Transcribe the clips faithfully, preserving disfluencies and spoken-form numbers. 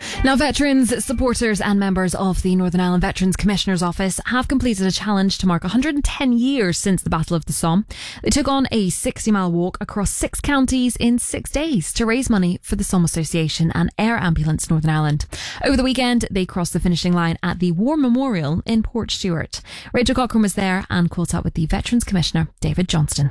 Now, veterans, supporters and members of the Northern Ireland Veterans Commissioner's Office have completed a challenge to mark one hundred ten years since the Battle of the Somme. They took on a sixty mile walk across six counties in six days to raise money for the Somme Association and Air Ambulance Northern Ireland. Over the weekend, they crossed the finishing line at the War Memorial in Portstewart. Rachel Cochran was there and caught up with the Veterans Commissioner, David Johnston.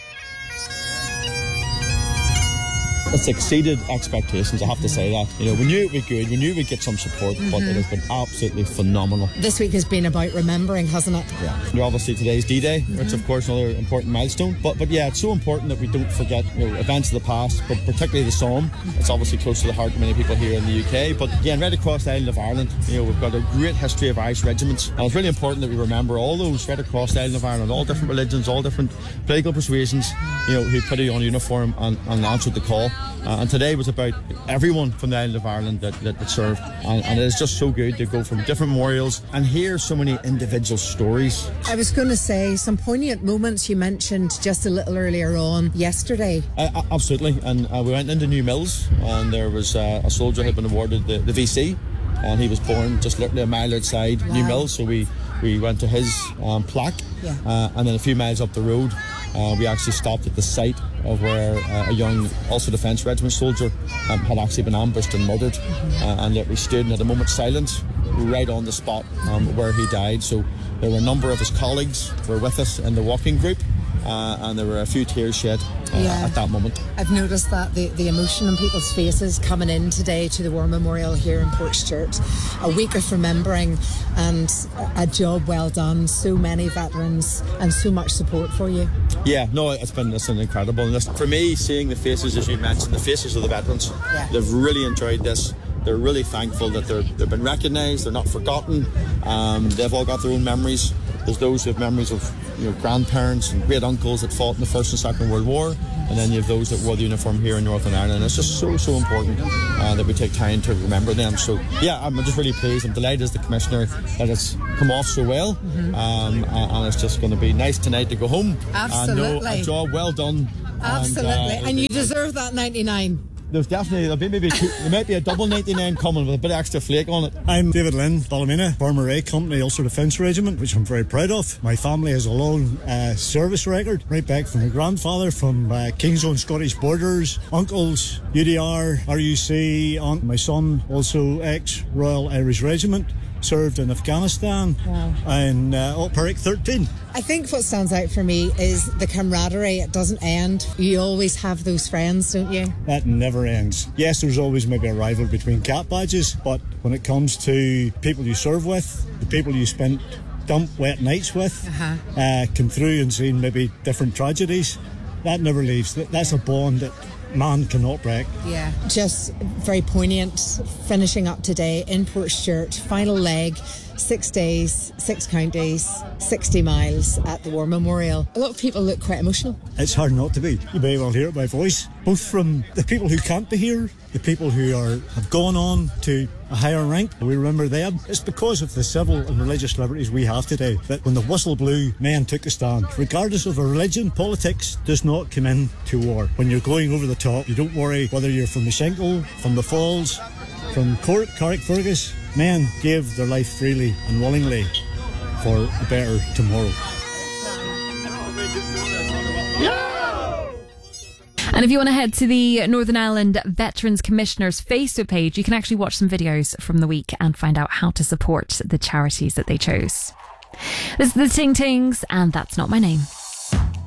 It's exceeded expectations, I have to say that. You know, we knew it would be good, we knew we'd get some support, mm-hmm. but it has been absolutely phenomenal. This week has been about remembering, hasn't it? Yeah. You know, obviously today's D-Day, mm-hmm. which of course another important milestone. But but yeah, it's so important that we don't forget, you know, events of the past, but particularly the Somme. It's obviously close to the heart of many people here in the U K. But again, right across the island of Ireland, you know, we've got a great history of Irish regiments. And it's really important that we remember all those right across the island of Ireland, all different religions, all different political persuasions, you know, who put on uniform and, and answered the call. Uh, and today was about everyone from the island of Ireland that, that, that served, and, and it is just so good to go from different memorials and hear so many individual stories. I was going to say some poignant moments you mentioned just a little earlier on yesterday. Uh, absolutely, and uh, we went into New Mills, and there was uh, a soldier who had been awarded the, the V C, and he was born just literally a mile outside wow. New Mills, so we, we went to his um, plaque, yeah. uh, and then a few miles up the road Uh, we actually stopped at the site of where uh, a young Ulster Defence Regiment soldier um, had actually been ambushed and murdered, mm-hmm. uh, and we stood and had a moment's silence right on the spot um, where he died. So there were a number of his colleagues who were with us in the walking group, uh, and there were a few tears shed uh, yeah. at that moment. I've noticed that the, the emotion on people's faces coming in today to the War Memorial here in Portstewart. A week of remembering and a job well done. So many veterans and so much support for you. Yeah, no, it's been, it's been incredible. And this, for me, seeing the faces, as you mentioned, the faces of the veterans, yeah. they've really enjoyed this. They're really thankful that they're, they've been recognised, they're not forgotten. Um, they've all got their own memories. There's those who have memories of, you know, grandparents and great uncles that fought in the First and Second World War, and then you have those that wore the uniform here in Northern Ireland. And it's just so, so important uh, that we take time to remember them. So, yeah, I'm just really pleased. I'm delighted as the Commissioner that it's come off so well, mm-hmm. um, and it's just going to be nice tonight to go home. Absolutely. And know a job well done. Absolutely. And, uh, and you deserve that ninety-nine. There's definitely, there'll be maybe two, there might be a double ninety-nine coming with a bit of extra flake on it. I'm David Lynn, Ballymena, former A Company Ulster Defence Regiment, which I'm very proud of. My family has a long uh, service record, right back from my grandfather, from uh, King's Own Scottish Borders, uncles, U D R, R U C, aunt, my son, also ex-Royal Irish Regiment, served in Afghanistan, wow. and uh, oh, Peric thirteen. I think what stands out for me is the camaraderie. It doesn't end. You always have those friends, don't you? That never ends. Yes, there's always maybe a rival between cap badges, but when it comes to people you serve with, the people you spent dump wet nights with, uh-huh. uh, come through and seen maybe different tragedies, that never leaves. That's a bond that man cannot break. Yeah, just very poignant. Finishing up today in Portstewart, final leg, six days, six counties, sixty miles at the War Memorial. A lot of people look quite emotional. It's hard not to be. You may well hear it by voice, both from the people who can't be here, the people who are have gone on to a higher rank. We remember them. It's because of the civil and religious liberties we have today that when the whistle blew, men took a stand. Regardless of a religion, politics does not come in to war. When you're going over the top, you don't worry whether you're from the Shingle, from the Falls, from Cork, Carrickfergus. Men gave their life freely and willingly for a better tomorrow. And if you want to head to the Northern Ireland Veterans Commissioner's Facebook page, you can actually watch some videos from the week and find out how to support the charities that they chose. This is the Ting Tings, and that's not my name.